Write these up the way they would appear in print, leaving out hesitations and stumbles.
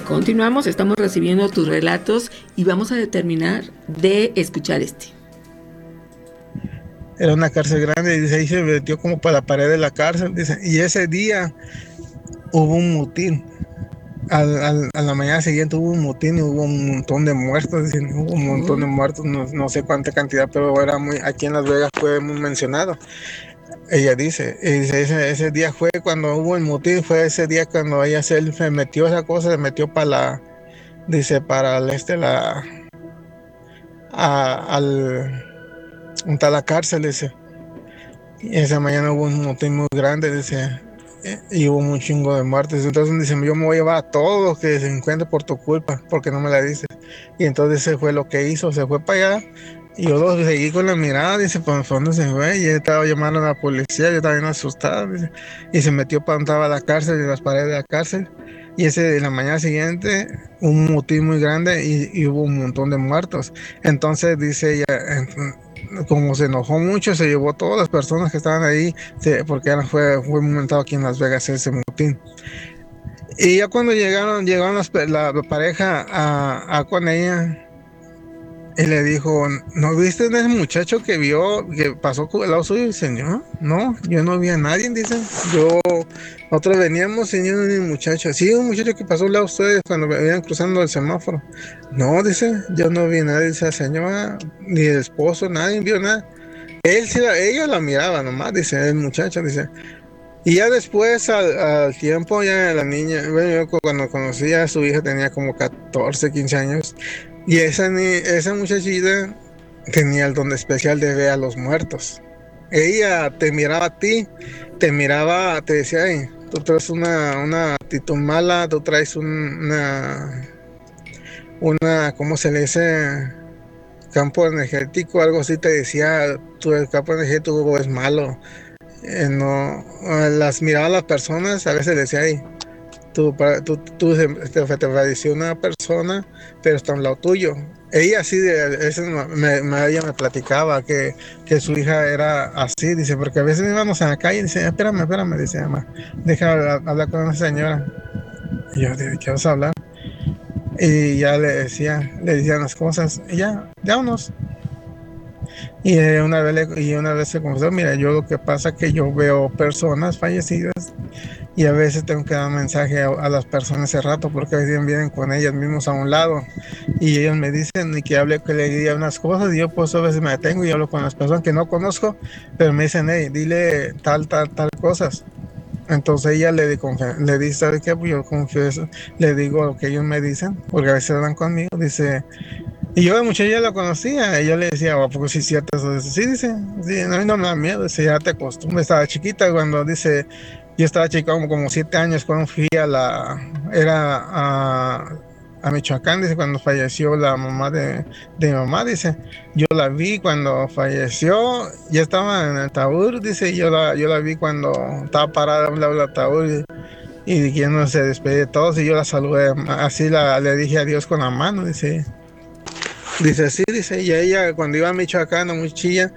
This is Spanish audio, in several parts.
Continuamos, estamos recibiendo tus relatos y vamos a terminar de escuchar este. Era una cárcel grande y dice, ahí se metió como para la pared de la cárcel, dice, y ese día hubo un motín. A la mañana siguiente hubo un motín y hubo un montón de muertos, dicen, hubo un montón de muertos, no sé cuánta cantidad, pero era muy, aquí en Las Vegas fue muy mencionado. Ella dice, ese día fue cuando hubo el motín, fue ese día cuando ella se metió esa cosa, se metió para la, dice, para el al, a la cárcel, dice. Y esa mañana hubo un motín muy grande, dice, y hubo un chingo de muertes. Entonces dice, yo me voy a llevar a todos los que se encuentren por tu culpa, porque no me la dices. Y entonces ese fue lo que hizo, se fue para allá. Y yo lo seguí con la mirada, dice, ¿para dónde se fue? Y él estaba llamando a la policía, yo estaba bien asustado, dice, y se metió para donde estaba la cárcel, en las paredes de la cárcel. Y ese, en la mañana siguiente, un motín muy grande y hubo un montón de muertos. Entonces dice ella, como se enojó mucho, se llevó a todas las personas que estaban ahí, porque fue momentado aquí en Las Vegas ese motín. Y ya cuando llegaron la pareja a con ella, y le dijo, ¿no viste ese muchacho que vio, que pasó al lado suyo? Y dice, no, yo no vi a nadie, dice, nosotros veníamos y no vi un muchacho, sí, un muchacho que pasó al lado de ustedes cuando venían cruzando el semáforo. No, dice, yo no vi a nadie, dice la señora, ni el esposo, nadie vio nada. Ella la miraba nomás, dice, el muchacho, dice. Y ya después, al tiempo, ya la niña, bueno, yo cuando conocí a su hija tenía como 14 15 años, y esa muchachita tenía el don especial de ver a los muertos. Ella te miraba a ti, te decía, hey, tú traes una actitud mala, tú traes ¿cómo se le dice? Campo energético, algo así te decía, el campo energético es malo. No, las miraba a las personas, a veces decía, hey, te pareció una persona, pero está a un lado tuyo. Ella así, ella me platicaba que su hija era así, dice, porque a veces íbamos en la calle y dice, espérame, dice, mamá, deja hablar con una señora. Y yo, ¿de qué vas a hablar? Y ya le decían las cosas, y ya unos. Y una vez se confesó, mira, yo lo que pasa es que yo veo personas fallecidas y a veces tengo que dar mensaje a las personas hace rato porque a veces vienen con ellas mismos a un lado y ellos me dicen y que le diga unas cosas y yo pues a veces me detengo y hablo con las personas que no conozco, pero me dicen, hey, dile tal cosas. Entonces ella le dice, ¿sabes qué? Pues yo confieso, le digo lo que ellos me dicen, porque a veces hablan conmigo, dice, y yo de muchacha ya la conocía, y yo le decía, ¿a poco sí es cierto eso? Dice, sí, dice, sí, a mí no me da miedo, dice, ya te acostumbras, estaba chiquita cuando dice, yo estaba chica como 7 años cuando fui era a Michoacán, dice, cuando falleció la mamá de mi mamá, dice, yo la vi cuando falleció, ya estaba en el ataúd, dice, y yo la vi cuando estaba parada a un lado del ataúd, y que no se despedía de todos, y yo la saludé, así le dije adiós con la mano, dice. Dice, sí, dice, y ella cuando iba a Michoacán, a Mochilla,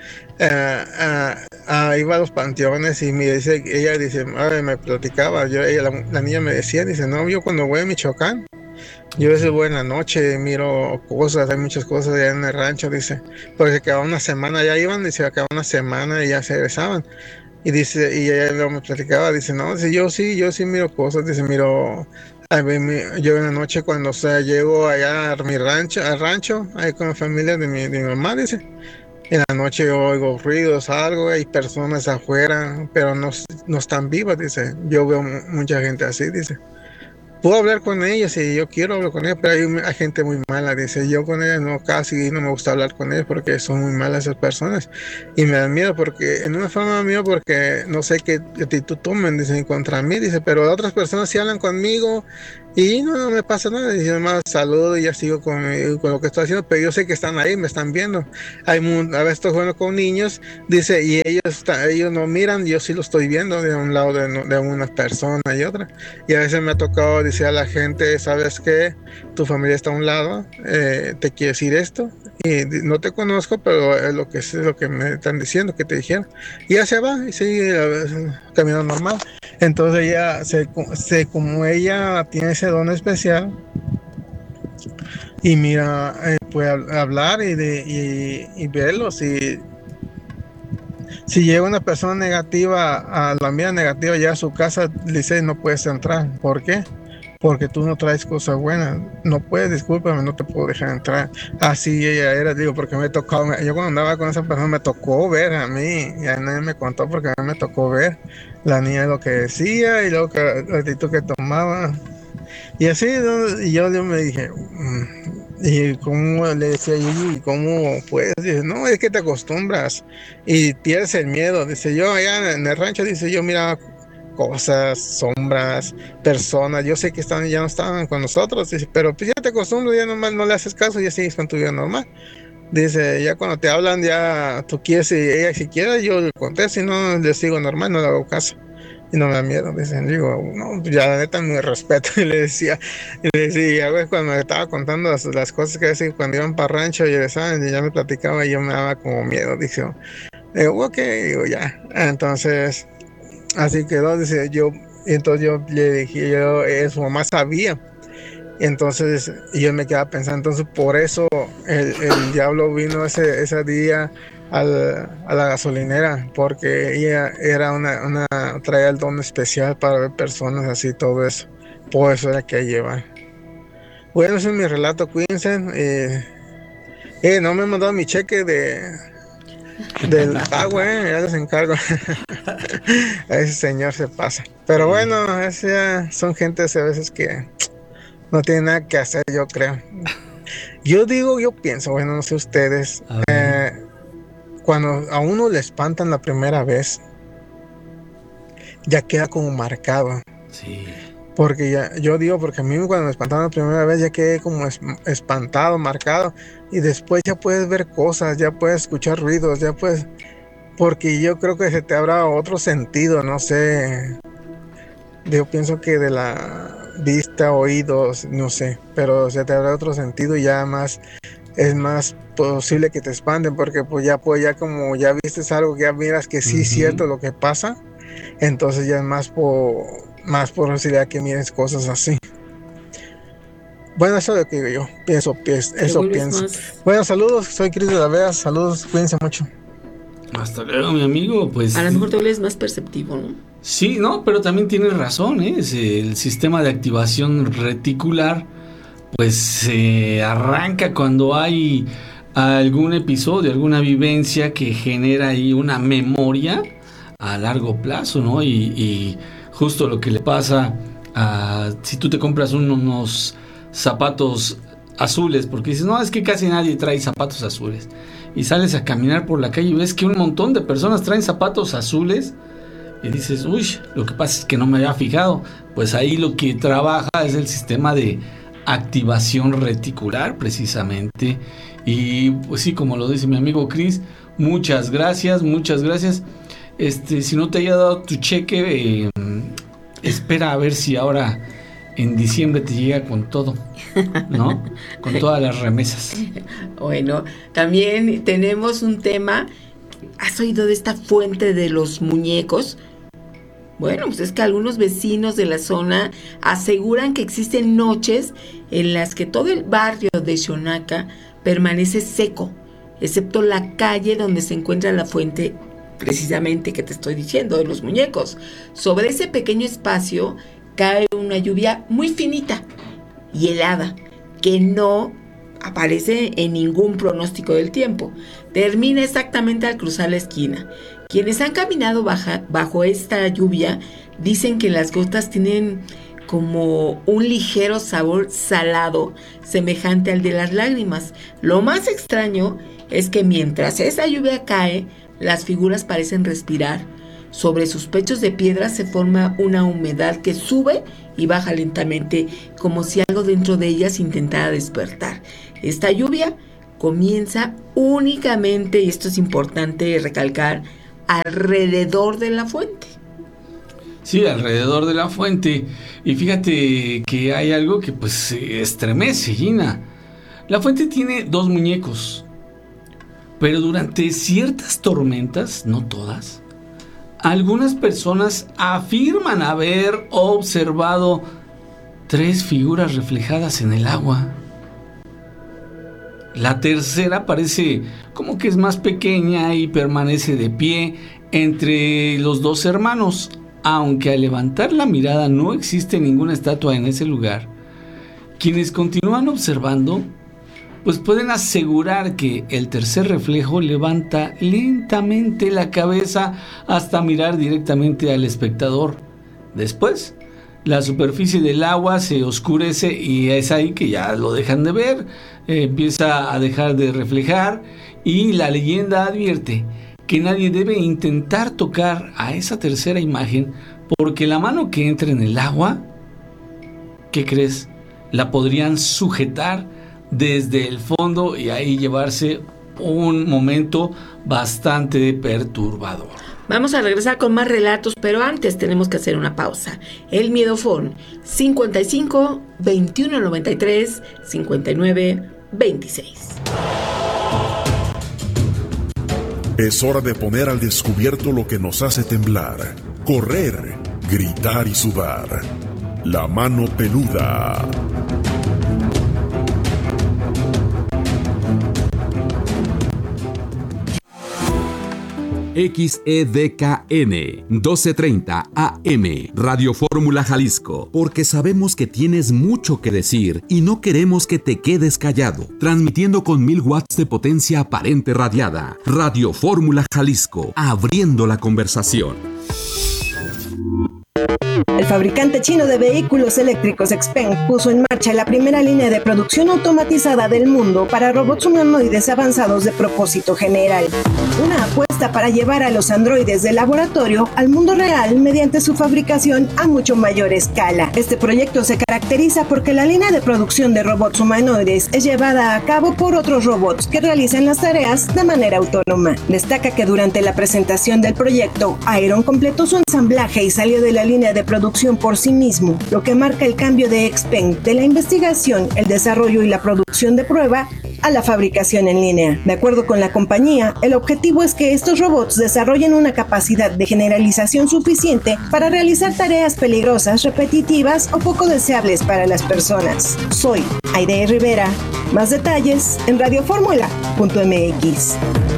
iba a los panteones y ella dice, me platicaba, la niña me decía, dice, no, yo cuando voy a Michoacán, yo a veces voy en la noche, miro cosas, hay muchas cosas allá en el rancho, dice, porque quedaba una semana, ya iban, dice, acababa una semana y ya se regresaban. Y dice, y ella luego me platicaba, dice, no, dice, yo sí miro cosas, dice, yo en la noche cuando, o sea, llego allá a al rancho, ahí con la familia de mi mamá, dice, en la noche yo oigo ruidos, algo, hay personas afuera, pero no están vivas, dice, yo veo mucha gente así, dice. Puedo hablar con ellos y yo quiero hablar con ellos, pero hay gente muy mala, dice, yo con ellas casi no me gusta hablar con ellos porque son muy malas esas personas y me dan miedo porque, en una forma miedo porque no sé qué actitud tomen, dicen, contra mí, dice, pero otras personas sí hablan conmigo y no me pasa nada, dice, nomás saludo y ya sigo con lo que estoy haciendo, pero yo sé que están ahí, me están viendo. A veces estoy jugando con niños, dice, y ellos no miran, yo sí lo estoy viendo de un lado de una persona y otra. Y a veces me ha tocado decir a la gente, ¿sabes qué? Tu familia está a un lado, te quiere decir esto, y no te conozco, pero es lo que me están diciendo, que te dijeron. Y ya se va, y sigue caminando normal. Entonces ella, como ella tiene ese don especial, y mira, puede hablar y verlo. Si llega una persona negativa, a la mira negativa, ya a su casa, le dice, no puedes entrar. ¿Por qué? Porque tú no traes cosas buenas. No puedes, discúlpame, no te puedo dejar entrar. Así ella era, digo, porque me tocó, yo cuando andaba con esa persona me tocó ver a mí, y a nadie me contó porque a mí me tocó ver la niña lo que decía y luego la actitud que tomaba. Y así, ¿no? Y yo me dije, y cómo le decía yo, y cómo puedes, dice, no, es que te acostumbras y pierdes el miedo. Dice yo, allá en el rancho, dice yo, mira, cosas, sombras, personas, yo sé que ya no estaban con nosotros, dice, pero pues ya te acostumbras, ya nomás no le haces caso, ya sigues con tu vida normal. Dice, ya cuando te hablan, ya tú quieres, y ella si quiere, yo le contesto, si no, le sigo normal, no le hago caso. Y no me da miedo, dicen, digo, no, ya la neta me respeto. Y le decía, güey, cuando me estaba contando las cosas que decía cuando iban para rancho y regresaban, y ya me platicaba y yo me daba como miedo, digo, ok, digo, ya. Entonces, así quedó, dice, y entonces yo le dije, su mamá sabía. Y entonces yo me quedaba pensando, entonces por eso el diablo vino ese día a la gasolinera, porque ella era traía el don especial para ver personas así, todo eso. Por eso era que lleva. Bueno, ese es mi relato, cuídense. No me han mandado mi cheque del pago, ya les encargo. Ese señor se pasa. Pero bueno, son gentes a veces que no tienen nada que hacer, yo creo. Yo pienso, bueno, no sé ustedes, cuando a uno le espantan la primera vez, ya queda como marcado. Sí. Porque porque a mí cuando me espantaron la primera vez ya quedé como espantado, marcado, y después ya puedes ver cosas, ya puedes escuchar ruidos, porque yo creo que se te habrá otro sentido, no sé. Yo pienso que de la vista, oídos, no sé, pero se te habrá otro sentido y ya es más posible que te espanten, porque pues ya como ya viste algo, ya miras que sí es cierto lo que pasa, entonces ya es más posibilidad que mires cosas así. Bueno, eso es lo que digo yo, pienso. Bueno, saludos, soy Cris de la Vega, saludos, cuídense mucho. Hasta luego, mi amigo, pues... A lo mejor te vuelves más perceptivo, ¿no? Sí, no, pero también tienes razón, ¿eh? El sistema de activación reticular, pues se arranca cuando hay algún episodio, alguna vivencia que genera ahí una memoria a largo plazo, ¿no? Y justo lo que le pasa si tú te compras unos zapatos azules, porque dices, no, es que casi nadie trae zapatos azules, y sales a caminar por la calle y ves que un montón de personas traen zapatos azules, y dices, uy, lo que pasa es que no me había fijado. Pues ahí lo que trabaja es el sistema de activación reticular, precisamente. Y pues sí, como lo dice mi amigo Chris, muchas gracias. Si no te haya dado tu cheque, espera a ver si ahora en diciembre te llega con todo, ¿no? Con todas las remesas. Bueno, también tenemos un tema. ¿Has oído de esta fuente de los muñecos? Bueno, pues es que algunos vecinos de la zona aseguran que existen noches en las que todo el barrio de Xonaca permanece seco, excepto la calle donde se encuentra la fuente precisamente que te estoy diciendo, de los muñecos. Sobre ese pequeño espacio cae una lluvia muy finita y helada, que no aparece en ningún pronóstico del tiempo. Termina exactamente al cruzar la esquina. Quienes han caminado bajo esta lluvia dicen que las gotas tienen como un ligero sabor salado, semejante al de las lágrimas. Lo más extraño es que mientras esa lluvia cae, las figuras parecen respirar. Sobre sus pechos de piedra se forma una humedad que sube y baja lentamente, como si algo dentro de ellas intentara despertar. Esta lluvia comienza únicamente, y esto es importante recalcar, alrededor de la fuente. Sí, alrededor de la fuente. Y fíjate que hay algo que pues se estremece, Gina. La fuente tiene 2 muñecos, pero durante ciertas tormentas, no todas, Algunas personas afirman haber observado 3 figuras reflejadas en el agua. La tercera parece como que es más pequeña y permanece de pie entre los 2 hermanos, aunque al levantar la mirada no existe ninguna estatua en ese lugar. Quienes continúan observando, pues pueden asegurar que el tercer reflejo levanta lentamente la cabeza hasta mirar directamente al espectador. Después, la superficie del agua se oscurece y es ahí que ya lo dejan de ver, empieza a dejar de reflejar, y la leyenda advierte que nadie debe intentar tocar a esa tercera imagen, porque la mano que entra en el agua, ¿qué crees? La podrían sujetar desde el fondo y ahí llevarse un momento bastante perturbador. Vamos a regresar con más relatos, pero antes tenemos que hacer una pausa. El Miedofón 55 21 93 59 26. Es hora de poner al descubierto lo que nos hace temblar, correr, gritar y sudar. La mano peluda. XEDKN 1230 AM Radio Fórmula Jalisco, porque sabemos que tienes mucho que decir y no queremos que te quedes callado. Transmitiendo con 1000 watts de potencia aparente radiada. Radio Fórmula Jalisco, abriendo la conversación. El fabricante chino de vehículos eléctricos XPeng puso en marcha la primera línea de producción automatizada del mundo para robots humanoides avanzados de propósito general. Una apuesta para llevar a los androides del laboratorio al mundo real mediante su fabricación a mucho mayor escala. Este proyecto se caracteriza porque la línea de producción de robots humanoides es llevada a cabo por otros robots que realizan las tareas de manera autónoma. Destaca que durante la presentación del proyecto, Iron completó su ensamblaje y salió de la línea de producción por sí mismo, lo que marca el cambio de XPeng de la investigación, el desarrollo y la producción de prueba a la fabricación en línea. De acuerdo con la compañía, el objetivo es que estos robots desarrollen una capacidad de generalización suficiente para realizar tareas peligrosas, repetitivas o poco deseables para las personas. Soy Aide Rivera. Más detalles en radioformula.mx.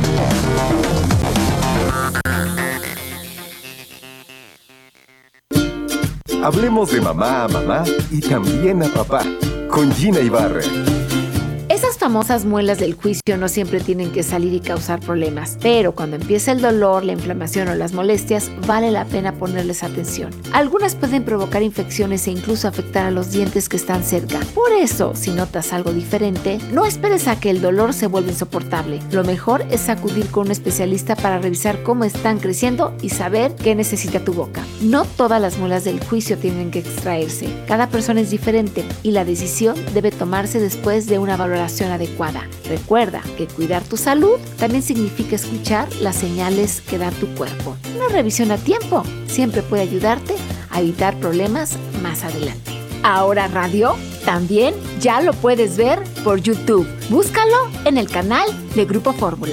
Hablemos de mamá a mamá y también a papá, con Gina Ibarra. Esas famosas muelas del juicio no siempre tienen que salir y causar problemas, pero cuando empieza el dolor, la inflamación o las molestias, vale la pena ponerles atención. Algunas pueden provocar infecciones e incluso afectar a los dientes que están cerca. Por eso, si notas algo diferente, no esperes a que el dolor se vuelva insoportable. Lo mejor es acudir con un especialista para revisar cómo están creciendo y saber qué necesita tu boca. No todas las muelas del juicio tienen que extraerse. Cada persona es diferente y la decisión debe tomarse después de una valoración adecuada. Recuerda que cuidar tu salud también significa escuchar las señales que da tu cuerpo. Una revisión a tiempo siempre puede ayudarte a evitar problemas más adelante. Ahora Radio también ya lo puedes ver por YouTube. Búscalo en el canal de Grupo Fórmula.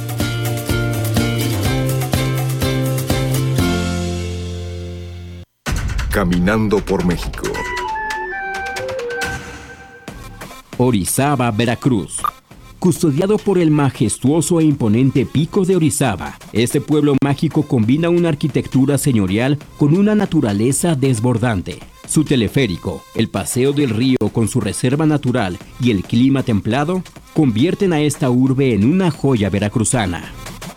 Caminando por México. Orizaba, Veracruz. Custodiado por el majestuoso e imponente Pico de Orizaba, este pueblo mágico combina una arquitectura señorial con una naturaleza desbordante. Su teleférico, el paseo del río con su reserva natural y el clima templado convierten a esta urbe en una joya veracruzana.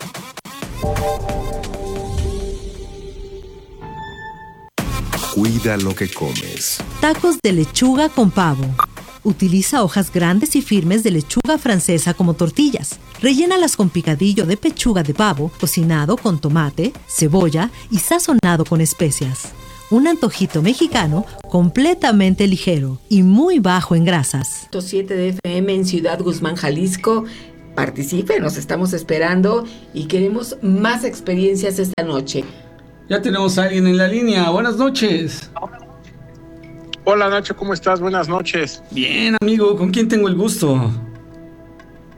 Cuida lo que comes. Tacos de lechuga con pavo. Utiliza hojas grandes y firmes de lechuga francesa como tortillas. Rellénalas con picadillo de pechuga de pavo, cocinado con tomate, cebolla y sazonado con especias. Un antojito mexicano completamente ligero y muy bajo en grasas. 7 de FM en Ciudad Guzmán, Jalisco. Participe, nos estamos esperando y queremos más experiencias esta noche. Ya tenemos a alguien en la línea. Buenas noches. Hola Nacho, ¿cómo estás? Buenas noches. Bien, amigo, ¿con quién tengo el gusto?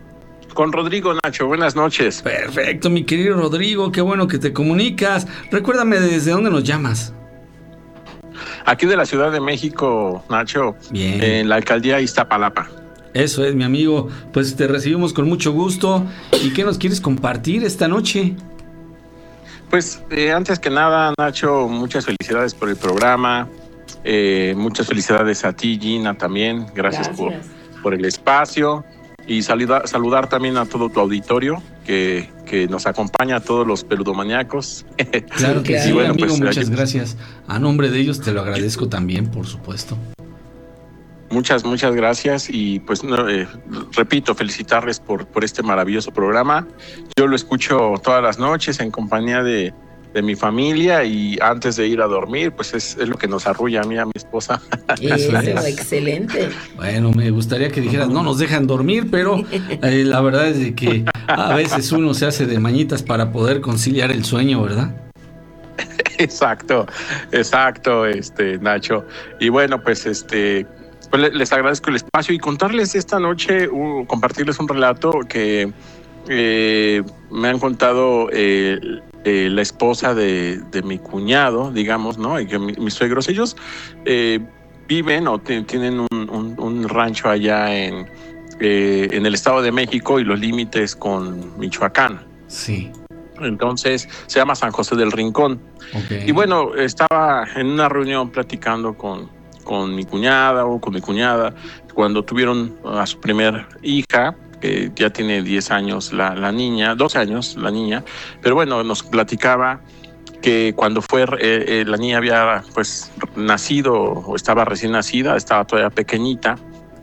con Rodrigo, Nacho. Buenas noches. Perfecto, mi querido Rodrigo, qué bueno que te comunicas. Recuérdame desde dónde nos llamas. Aquí de la Ciudad de México, Nacho. Bien. En la alcaldía Iztapalapa. Eso es, mi amigo. Pues te recibimos con mucho gusto. ¿Y qué nos quieres compartir esta noche? Pues antes que nada, Nacho, muchas felicidades por el programa. Muchas felicidades a ti, Gina, también. Gracias. Por el espacio. Y saludar también a todo tu auditorio que nos acompaña, a todos los peludomaníacos. Claro que sí, bueno, amigo, pues, muchas gracias. A nombre de ellos te lo agradezco también, por supuesto. Muchas gracias y pues repito, felicitarles por este maravilloso programa. Yo lo escucho todas las noches en compañía de mi familia y antes de ir a dormir, pues es lo que nos arrulla a mí y a mi esposa. Eso, excelente. Bueno, me gustaría que dijeras, no nos dejan dormir, pero la verdad es de que a veces uno se hace de mañitas para poder conciliar el sueño, ¿verdad? Exacto, Nacho. Y bueno, pues pues les agradezco el espacio y contarles esta noche, compartirles un relato que me han contado la esposa de mi cuñado, digamos, ¿no? Y que mis suegros, ellos viven o tienen un rancho allá en el Estado de México y los límites con Michoacán. Sí. Entonces se llama San José del Rincón. Okay. Y bueno, estaba en una reunión platicando con mi cuñada cuando tuvieron a su primer hija, que ya tiene 10 años la niña, 12 años la niña, pero bueno, nos platicaba que cuando fue la niña había pues nacido o estaba recién nacida, estaba todavía pequeñita,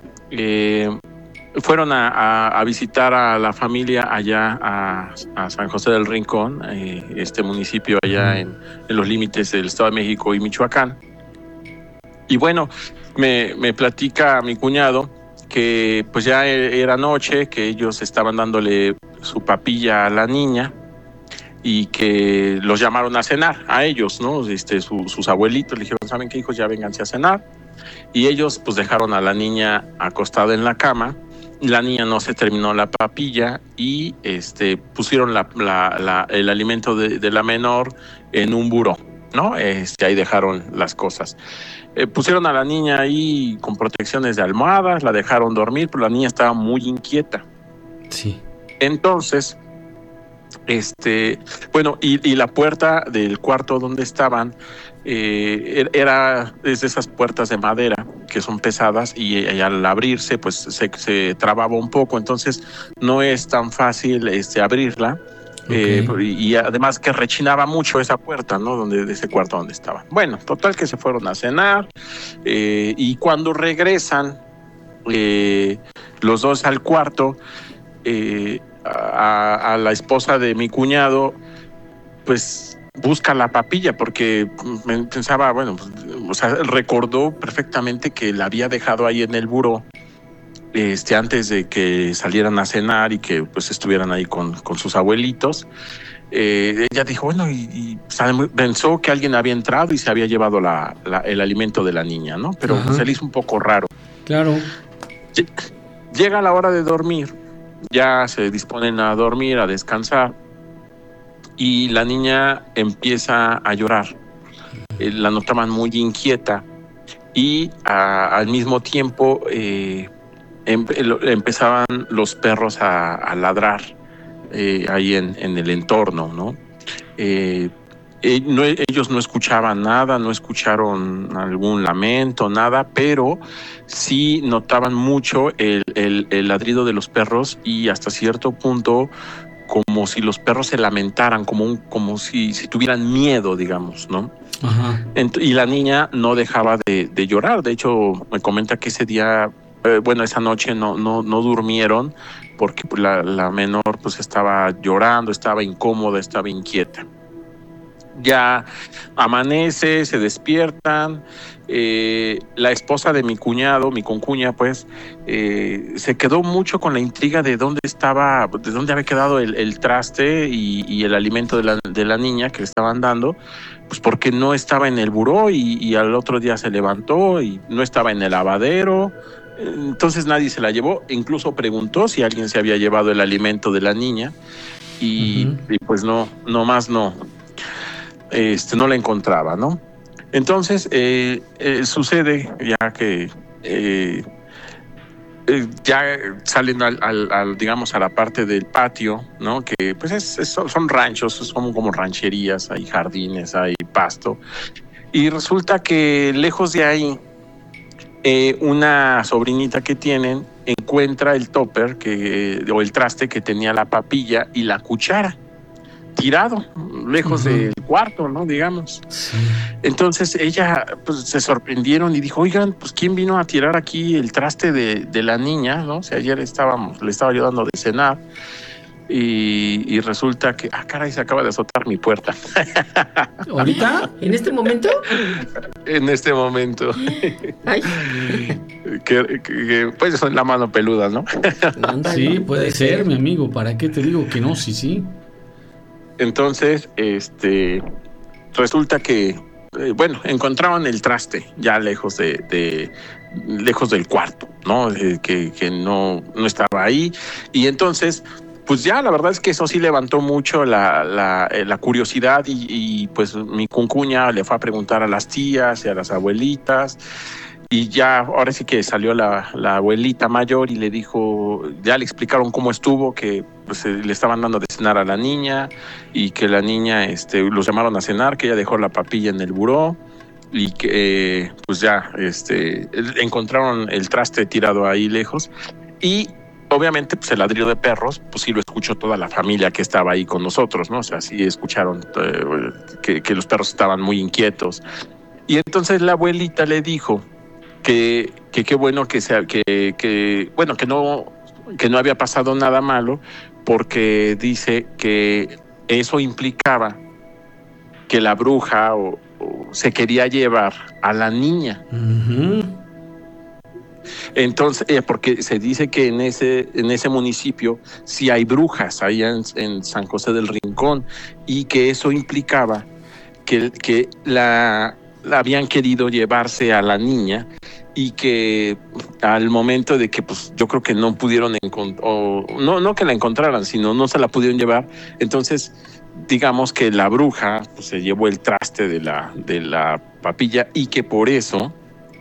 fueron a visitar a la familia allá a San José del Rincón, este municipio allá en los límites del Estado de México y Michoacán. Y bueno, me platica mi cuñado que pues ya era noche, que ellos estaban dándole su papilla a la niña y que los llamaron a cenar, a ellos, ¿no? Sus abuelitos le dijeron, ¿saben qué, hijos? Ya vénganse a cenar. Y ellos pues dejaron a la niña acostada en la cama. La niña no se terminó la papilla y pusieron el alimento de la menor en un buró, ¿no? Ahí dejaron las cosas. Pusieron a la niña ahí con protecciones de almohadas, la dejaron dormir, pero la niña estaba muy inquieta. Sí. Entonces, bueno, y la puerta del cuarto donde estaban es de esas puertas de madera que son pesadas y al abrirse pues se trababa un poco, entonces no es tan fácil abrirla. Okay. Y además que rechinaba mucho esa puerta, ¿no? De ese cuarto donde estaban. Bueno, total que se fueron a cenar y cuando regresan los dos al cuarto, a la esposa de mi cuñado, pues busca la papilla porque pensaba, bueno, pues, o sea, recordó perfectamente que la había dejado ahí en el buró antes de que salieran a cenar y que pues estuvieran ahí con sus abuelitos. Ella dijo, bueno, y pensó que alguien había entrado y se había llevado el alimento de la niña, ¿no? Pero se le hizo un poco raro. Claro. Llega la hora de dormir, ya se disponen a dormir, a descansar, y la niña empieza a llorar. La notaban muy inquieta y al mismo tiempo empezaban los perros a ladrar ahí en el entorno, ¿no? Ellos no escuchaban nada, no escucharon algún lamento, nada, pero sí notaban mucho el ladrido de los perros y hasta cierto punto como si los perros se lamentaran, como si tuvieran miedo, digamos, ¿no? Ajá. Y la niña no dejaba de llorar. De hecho, me comenta que ese día, esa noche no durmieron porque la menor pues estaba llorando, estaba incómoda, estaba inquieta. Ya amanece, se despiertan. La esposa de mi cuñado, mi concuña, pues, se quedó mucho con la intriga de dónde había quedado el traste y el alimento de la niña que le estaban dando, pues porque no estaba en el buró y al otro día se levantó y no estaba en el lavadero. Entonces nadie se la llevó, incluso preguntó si alguien se había llevado el alimento de la niña y pues no la encontraba, ¿no? Entonces sucede ya que ya salen digamos a la parte del patio, ¿no? Que pues son ranchos, son como rancherías, hay jardines, hay pasto, y resulta que lejos de ahí una sobrinita que tienen encuentra el topper o el traste que tenía la papilla y la cuchara tirado lejos del cuarto, ¿no? Digamos. Sí. Entonces ella pues se sorprendieron y dijo, oigan, pues ¿quién vino a tirar aquí el traste de la niña, ¿no? O sea, ayer le estaba ayudando de cenar y resulta que, caray, se acaba de azotar mi puerta. ¿Ahorita? ¿En este momento? En este momento. Ay. que pues son la mano peluda, ¿no? Sí, puede ser, mi amigo. ¿Para qué te digo que no? Sí. Entonces, resulta que, encontraron el traste ya lejos lejos del cuarto, ¿no? Que no estaba ahí. Y entonces, pues ya la verdad es que eso sí levantó mucho la curiosidad y pues mi cuncuña le fue a preguntar a las tías y a las abuelitas. Y ya, ahora sí que salió la abuelita mayor y le dijo, ya le explicaron cómo estuvo, que pues, le estaban dando de cenar a la niña y que la niña, los llamaron a cenar, que ella dejó la papilla en el buró y que pues ya, encontraron el traste tirado ahí lejos y obviamente pues el ladrido de perros, pues sí lo escuchó toda la familia que estaba ahí con nosotros, ¿no? O sea, sí escucharon que los perros estaban muy inquietos. Y entonces la abuelita le dijo que qué bueno que no había pasado nada malo, porque dice que eso implicaba que la bruja o se quería llevar a la niña. Entonces, porque se dice que en ese municipio sí hay brujas, allá en San José del Rincón, y que eso implicaba que la habían querido llevarse a la niña y que al momento de que pues yo creo que no pudieron no que la encontraran, sino no se la pudieron llevar, entonces digamos que la bruja pues, se llevó el traste de la papilla y que por eso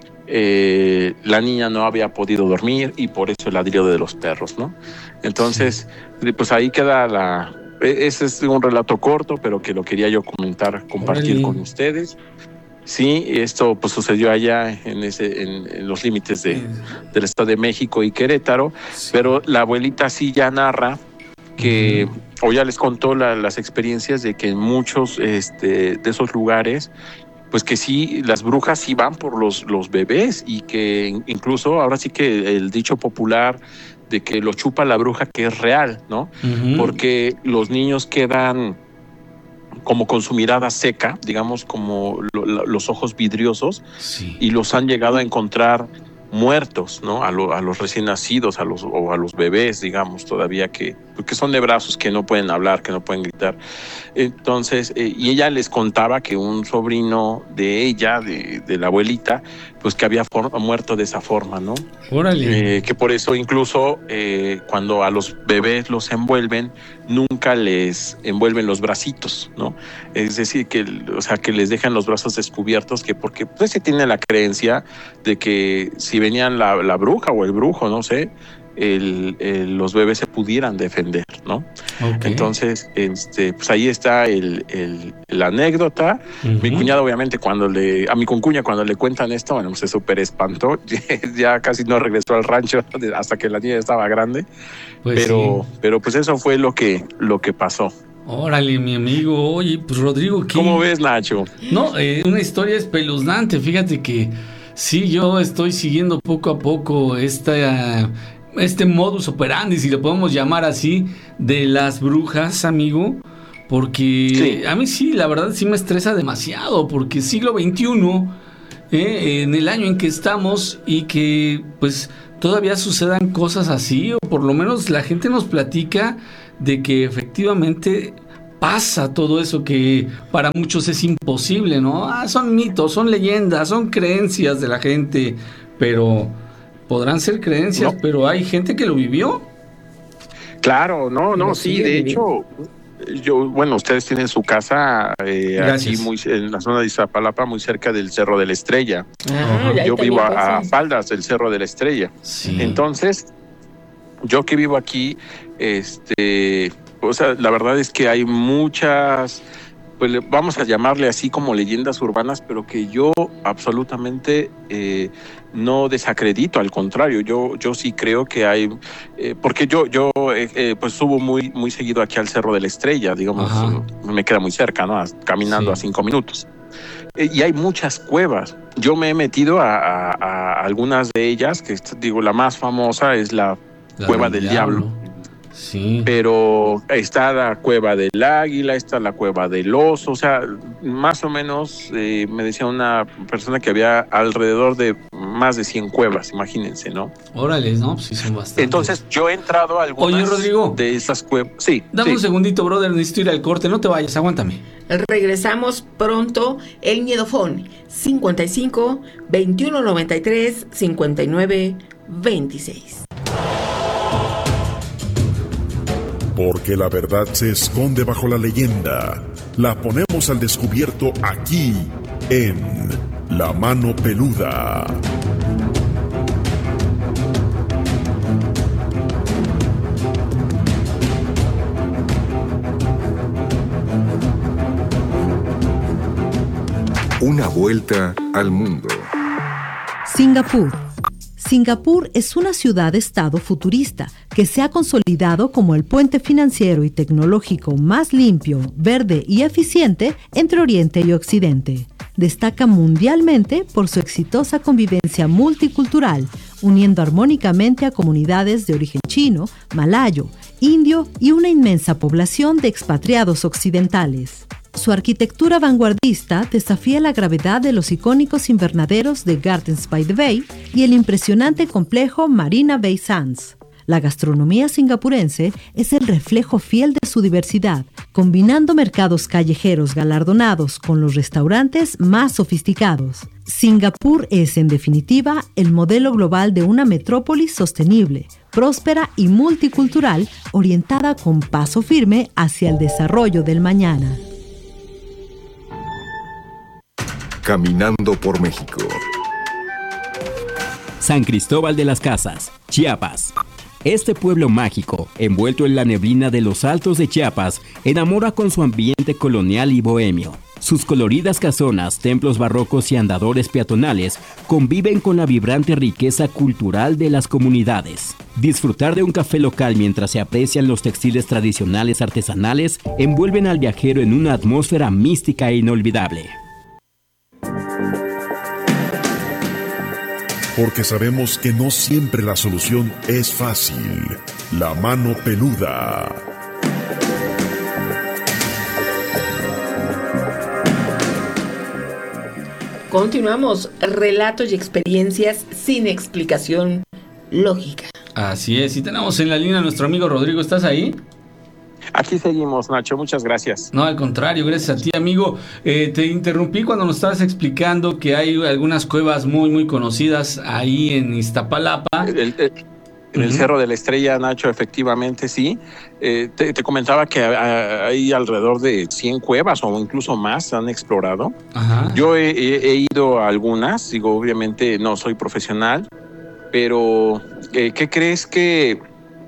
la niña no había podido dormir y por eso el ladrido de los perros, ¿no? Entonces, pues ahí queda ese es un relato corto, pero que lo quería yo compartir con ustedes. Sí, esto pues sucedió allá en los límites del Estado de México y Querétaro, pero la abuelita sí ya narra que, o ya les contó las experiencias de que en muchos de esos lugares, pues que sí, las brujas sí van por los bebés y que incluso ahora sí que el dicho popular de que lo chupa la bruja, que es real, ¿no? Porque los niños quedan como con su mirada seca, digamos, como los ojos vidriosos, y los han llegado a encontrar muertos, ¿no? A los recién nacidos, a los bebés, digamos, todavía porque son de brazos, que no pueden hablar, que no pueden gritar. Entonces, y ella les contaba que un sobrino de ella, de la abuelita, pues que había muerto de esa forma, ¿no? Órale. Que por eso incluso cuando a los bebés los envuelven, nunca les envuelven los bracitos, ¿no? Es decir, que les dejan los brazos descubiertos, porque pues se tiene la creencia de que si venían la bruja o el brujo, no sé, los bebés se pudieran defender, ¿no? Okay. Entonces, pues ahí está la anécdota. Mi cuñada, obviamente, a mi concuña, cuando le cuentan esto, bueno, se súper espantó. Ya casi no regresó al rancho hasta que la niña estaba grande. Pues pero pues eso fue lo que pasó. Órale, mi amigo. Oye, pues Rodrigo, ¿cómo ves, Nacho? No, una historia espeluznante. Fíjate que sí, yo estoy siguiendo poco a poco este modus operandi, si lo podemos llamar así, de las brujas, amigo, porque a mí sí, la verdad sí me estresa demasiado, porque siglo XXI, en el año en que estamos, y que pues todavía sucedan cosas así, o por lo menos la gente nos platica de que efectivamente pasa todo eso que para muchos es imposible, ¿no? Son mitos, son leyendas, son creencias de la gente, pero Podrán ser creencias, pero hay gente que lo vivió. Claro, sí, de hecho, ustedes tienen su casa aquí en la zona de Iztapalapa, muy cerca del Cerro de la Estrella. Yo vivo a faldas del Cerro de la Estrella. Sí. Entonces, yo que vivo aquí, la verdad es que hay muchas, pues vamos a llamarle así como leyendas urbanas, pero que yo absolutamente no desacredito, al contrario, yo sí creo que hay, porque yo pues subo muy, muy seguido aquí al Cerro de la Estrella, digamos, me queda muy cerca, ¿no? Caminando a 5 minutos. Y hay muchas cuevas. Yo me he metido a algunas de ellas, que la más famosa es la Cueva del Diablo. Sí. Pero está la Cueva del Águila, está la Cueva del Oso, o sea, más o menos me decía una persona que había alrededor de más de 100 cuevas, imagínense, ¿no? Órale, ¿no? Pues sí, son bastantes. Entonces, yo he entrado a algunas Rodrigo, de esas cuevas. Sí. Dame un segundito, brother, necesito ir al corte, no te vayas, aguántame. Regresamos pronto, el Miedofón, 55 21 93 59 26. Porque la verdad se esconde bajo la leyenda. La ponemos al descubierto aquí, en La Mano Peluda. Una vuelta al mundo. Singapur. Singapur es una ciudad-estado futurista que se ha consolidado como el puente financiero y tecnológico más limpio, verde y eficiente entre Oriente y Occidente. Destaca mundialmente por su exitosa convivencia multicultural, uniendo armónicamente a comunidades de origen chino, malayo, indio y una inmensa población de expatriados occidentales. Su arquitectura vanguardista desafía la gravedad de los icónicos invernaderos de Gardens by the Bay y el impresionante complejo Marina Bay Sands. La gastronomía singapurense es el reflejo fiel de su diversidad, combinando mercados callejeros galardonados con los restaurantes más sofisticados. Singapur es, en definitiva, el modelo global de una metrópolis sostenible, próspera y multicultural, orientada con paso firme hacia el desarrollo del mañana. Caminando por México. San Cristóbal de las Casas, Chiapas. Este pueblo mágico, envuelto en la neblina de los altos de Chiapas, enamora con su ambiente colonial y bohemio. Sus coloridas casonas, templos barrocos y andadores peatonales conviven con la vibrante riqueza cultural de las comunidades. Disfrutar de un café local mientras se aprecian los textiles tradicionales artesanales envuelven al viajero en una atmósfera mística e inolvidable. Porque sabemos que no siempre la solución es fácil. La Mano Peluda. Continuamos, relatos y experiencias sin explicación lógica. Así es, y tenemos en la línea a nuestro amigo Rodrigo, ¿estás ahí? Aquí seguimos, Nacho, muchas gracias. No, al contrario, gracias a ti, amigo. Te interrumpí cuando nos estabas explicando que hay algunas cuevas muy, muy conocidas ahí en Iztapalapa. En el Cerro de la Estrella, Nacho, efectivamente, sí. Te comentaba que hay alrededor de 100 cuevas o incluso más han explorado. Ajá. Yo he ido a algunas, digo, obviamente no soy profesional, pero ¿qué crees que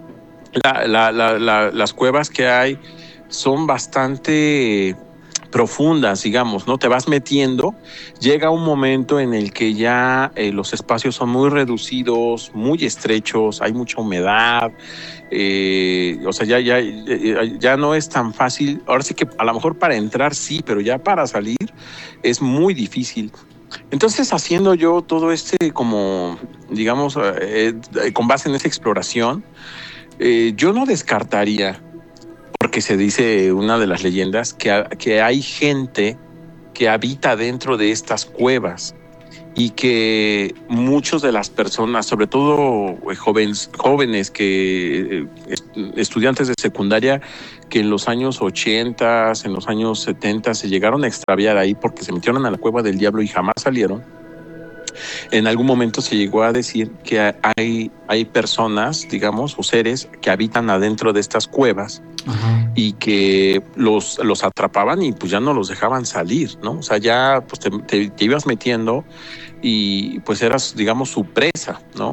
las cuevas que hay son bastante profundas, digamos, ¿no? Te vas metiendo, llega un momento en el que ya los espacios son muy reducidos, muy estrechos, hay mucha humedad, o sea, ya no es tan fácil. Ahora sí que a lo mejor para entrar sí, pero ya para salir es muy difícil. Entonces, haciendo yo todo como, digamos, con base en esa exploración, yo no descartaría, porque se dice una de las leyendas, que hay gente que habita dentro de estas cuevas y que muchos de las personas, sobre todo jóvenes que estudiantes de secundaria, que en los años 80, en los años 70 se llegaron a extraviar ahí porque se metieron a la Cueva del Diablo y jamás salieron. en algún momento se llegó a decir que hay personas, digamos, o seres que habitan adentro de estas cuevas. Ajá. Y que los atrapaban y pues ya no los dejaban salir, ¿no? O sea, ya pues te ibas metiendo y pues eras, digamos, su presa, ¿no?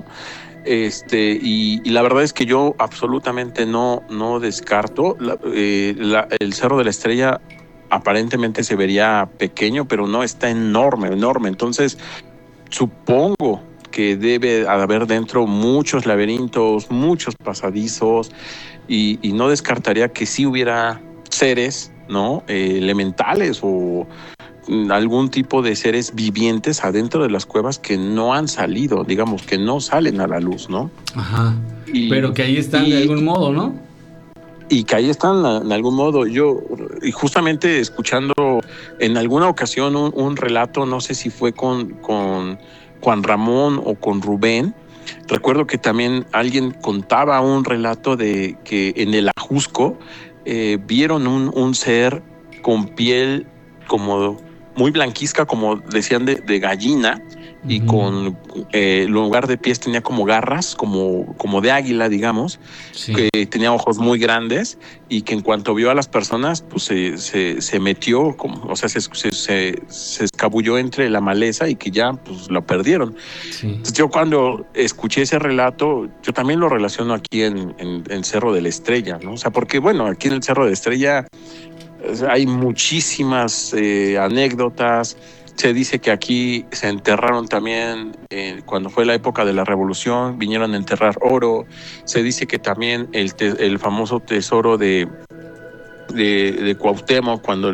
Y la verdad es que yo absolutamente no descarto. El Cerro de la Estrella aparentemente se vería pequeño, pero no, está enorme. Entonces, supongo que debe haber dentro muchos laberintos, muchos pasadizos, y no descartaría que sí hubiera seres, ¿no? Elementales o algún tipo de seres vivientes adentro de las cuevas que no han salido, digamos, que no salen a la luz, ¿no? Ajá. Pero que ahí están de algún modo, ¿no? Y que ahí están de algún modo. Yo, y justamente escuchando en alguna ocasión un relato, no sé si fue con Juan Ramón o con Rubén, recuerdo que también alguien contaba un relato de que en el Ajusco vieron un ser con piel como muy blanquizca, como decían, de gallina, y con en lugar de pies tenía como garras, como de águila, digamos, sí. Que tenía ojos muy grandes, y que en cuanto vio a las personas, pues se metió, o sea, se escabulló entre la maleza, y que ya pues lo perdieron. Sí. Entonces, yo cuando escuché ese relato, yo también lo relaciono aquí en Cerro de la Estrella, ¿no? O sea, porque bueno, aquí en el Cerro de la Estrella hay muchísimas anécdotas. Se dice que aquí se enterraron también, cuando fue la época de la Revolución, vinieron a enterrar oro. Se dice que también el famoso tesoro de Cuauhtémoc, cuando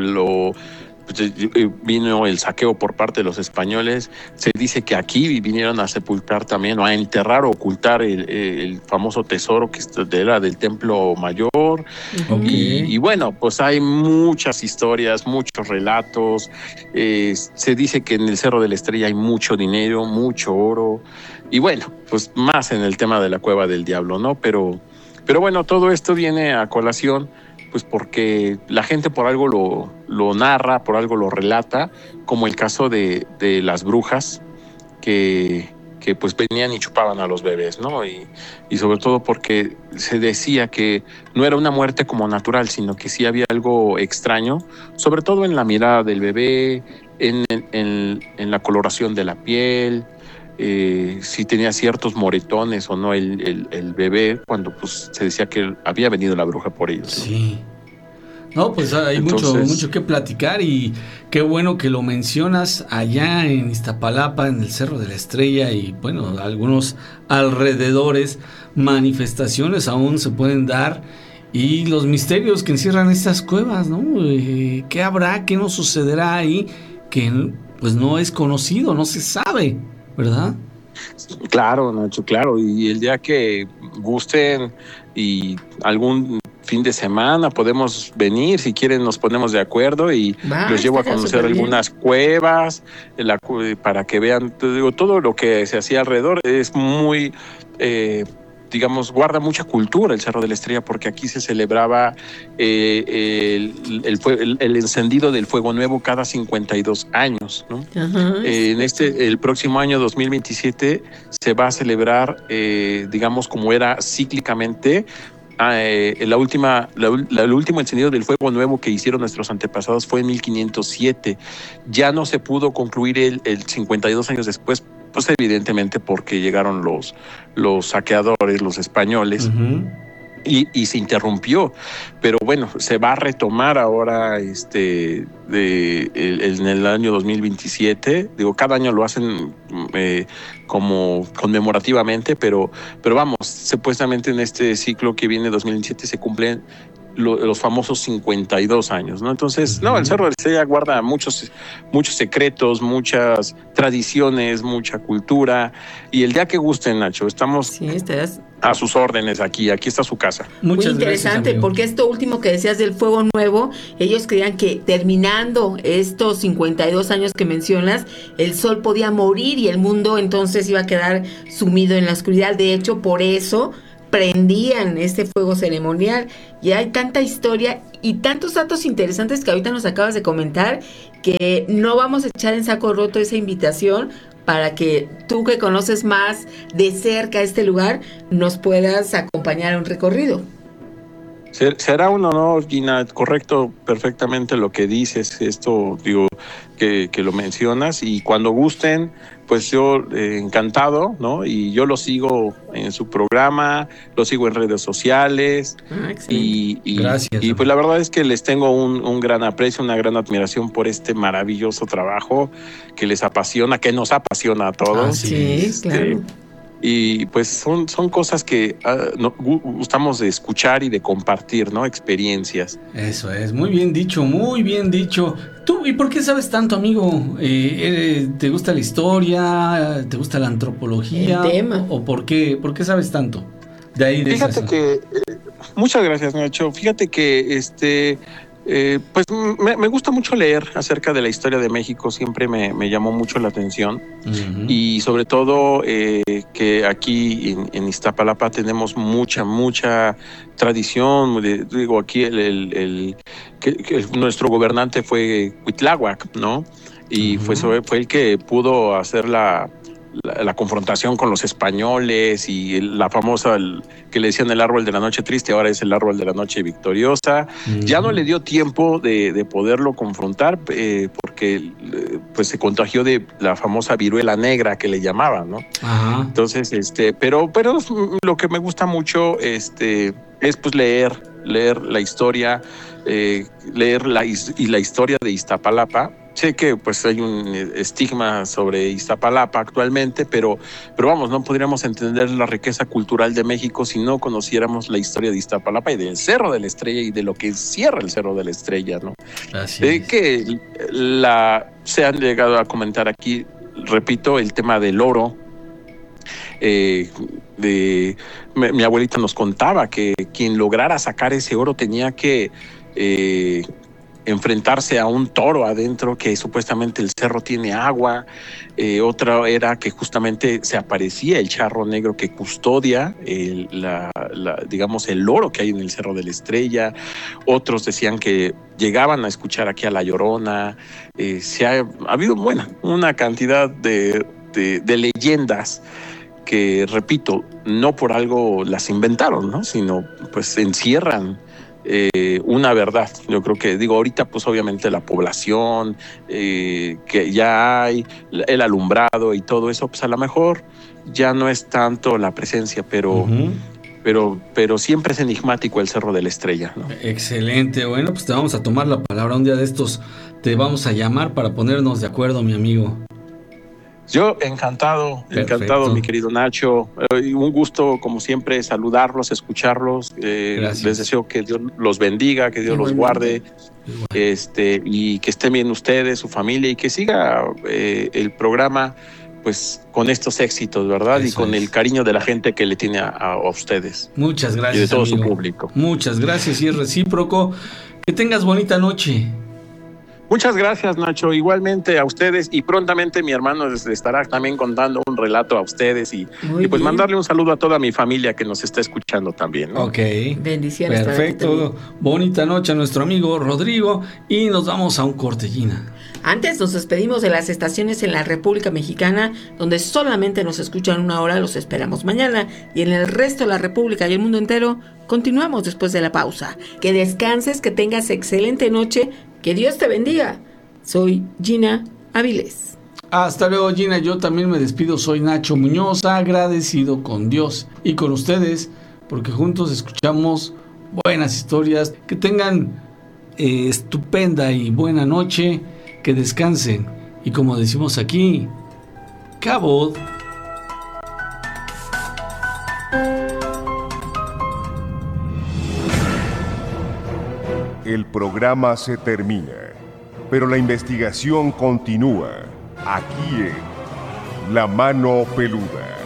vino el saqueo por parte de los españoles, se dice que aquí vinieron a sepultar también, o a enterrar o ocultar el famoso tesoro que era del Templo Mayor. Okay. Y bueno, pues hay muchas historias, muchos relatos. Se dice que en el Cerro de la Estrella hay mucho dinero, mucho oro, y bueno, pues más en el tema de la Cueva del Diablo, ¿no? Pero bueno, todo esto viene a colación pues porque la gente por algo lo narra, por algo lo relata, como el caso de las brujas que pues venían y chupaban a los bebés, ¿no? Y sobre todo porque se decía que no era una muerte como natural, sino que sí había algo extraño, sobre todo en la mirada del bebé, en la coloración de la piel, si tenía ciertos moretones o no el bebé, cuando pues se decía que había venido la bruja por ellos, ¿no? Sí. No, pues hay mucho que platicar, y qué bueno que lo mencionas allá en Iztapalapa, en el Cerro de la Estrella, y bueno, algunos alrededores, manifestaciones aún se pueden dar, y los misterios que encierran estas cuevas, ¿no? ¿Qué habrá? ¿Qué nos sucederá ahí? Que pues no es conocido, no se sabe, ¿verdad? Claro, Nacho, claro. Y el día que gusten y algún fin de semana podemos venir, si quieren nos ponemos de acuerdo y los llevo a conocer algunas cuevas para que vean, te digo, todo lo que se hacía alrededor. Es muy digamos, guarda mucha cultura el Cerro de la Estrella, porque aquí se celebraba el encendido del Fuego Nuevo cada 52 años, ¿no? El próximo año 2027 se va a celebrar, digamos, como era cíclicamente, el último encendido del Fuego Nuevo que hicieron nuestros antepasados fue en 1507. Ya no se pudo concluir el 52 años después, pues evidentemente porque llegaron los saqueadores, los españoles, y se interrumpió. Pero bueno, se va a retomar ahora en el año 2027. Digo, cada año lo hacen como conmemorativamente, pero vamos, supuestamente en este ciclo que viene 2027 se cumplen los famosos 52 años, ¿no? Entonces, no, el Cerro de la Estrella guarda muchos secretos, muchas tradiciones, mucha cultura, y el día que gusten, Nacho, estamos a sus órdenes aquí está su casa. Muy interesante, gracias, porque esto último que decías del Fuego Nuevo, ellos creían que terminando estos 52 años que mencionas, el sol podía morir y el mundo entonces iba a quedar sumido en la oscuridad. De hecho, por eso prendían este fuego ceremonial, y hay tanta historia y tantos datos interesantes que ahorita nos acabas de comentar, que no vamos a echar en saco roto esa invitación, para que tú, que conoces más de cerca este lugar, nos puedas acompañar a un recorrido. Será un honor, Gina, correcto perfectamente lo que dices, esto digo que lo mencionas, y cuando gusten, pues yo encantado, ¿no? Y yo lo sigo en su programa, lo sigo en redes sociales, Gracias. Y pues la verdad es que les tengo un gran aprecio, una gran admiración por este maravilloso trabajo que les apasiona, que nos apasiona a todos. Sí, claro. Y pues son cosas que gustamos de escuchar y de compartir, ¿no? Experiencias. Eso es, muy bien dicho, muy bien dicho. ¿Tú y por qué sabes tanto, amigo? ¿Te gusta la historia? ¿Te gusta la antropología? El tema. ¿O por qué sabes tanto? De ahí de Fíjate que, muchas gracias, Nacho. Fíjate que pues me gusta mucho leer acerca de la historia de México, siempre me llamó mucho la atención. Uh-huh. Y sobre todo que aquí en Iztapalapa tenemos mucha tradición. Digo, aquí nuestro gobernante fue Cuitláhuac, ¿no? Y uh-huh. fue el que pudo hacer la confrontación con los españoles, y la famosa que le decían el árbol de la noche triste, ahora es el árbol de la noche victoriosa. Uh-huh. Ya no le dio tiempo de poderlo confrontar porque pues se contagió de la famosa viruela negra que le llamaban, ¿no? Uh-huh. Entonces, pero lo que me gusta mucho es pues leer la historia, leer la historia de Iztapalapa. Sé que pues hay un estigma sobre Iztapalapa actualmente, pero vamos, no podríamos entender la riqueza cultural de México si no conociéramos la historia de Iztapalapa y del Cerro de la Estrella y de lo que encierra el Cerro de la Estrella, ¿no? Así es. Que se han llegado a comentar aquí, repito, el tema del oro. Mi abuelita nos contaba que quien lograra sacar ese oro tenía que enfrentarse a un toro adentro, que supuestamente el cerro tiene agua. Otra era que justamente se aparecía el charro negro que custodia digamos el oro que hay en el Cerro de la Estrella. Otros decían que llegaban a escuchar aquí a La Llorona. Ha habido una cantidad de leyendas que, repito, no por algo las inventaron, ¿no? Sino pues encierran una verdad. Yo creo que, ahorita pues obviamente la población que ya hay, el alumbrado y todo eso, pues a lo mejor ya no es tanto la presencia, pero siempre es enigmático el Cerro de la Estrella, ¿no? Excelente. Bueno, pues te vamos a tomar la palabra. Un día de estos te vamos a llamar para ponernos de acuerdo, mi amigo. Yo encantado, mi querido Nacho. Un gusto, como siempre, saludarlos, escucharlos. Les deseo que Dios los bendiga, que Dios los guarde, y que estén bien ustedes, su familia, y que siga el programa pues con estos éxitos, ¿verdad? Eso y con el cariño de la gente que le tiene a ustedes. Muchas gracias, y de todo amigo. Su público. Muchas gracias, y es recíproco. Que tengas bonita noche. Muchas gracias, Nacho. Igualmente a ustedes, y prontamente mi hermano les estará también contando un relato a ustedes, y pues mandarle un saludo a toda mi familia que nos está escuchando también, ¿no? Ok. Bendiciones. Perfecto. Bonita noche a nuestro amigo Rodrigo, y nos vamos a un corte, Gina. Antes nos despedimos de las estaciones en la República Mexicana, donde solamente nos escuchan una hora. Los esperamos mañana, y en el resto de la República y el mundo entero continuamos después de la pausa. Que descanses, que tengas excelente noche. Que Dios te bendiga. Soy Gina Avilés. Hasta luego, Gina. Yo también me despido. Soy Nacho Muñoz, agradecido con Dios y con ustedes, porque juntos escuchamos buenas historias. Que tengan estupenda y buena noche. Que descansen. Y como decimos aquí, Cabot. El programa se termina, pero la investigación continúa aquí en La Mano Peluda.